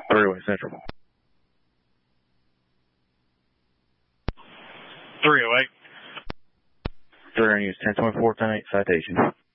308 Central. 308. 3 News 1024, 10-8 citation.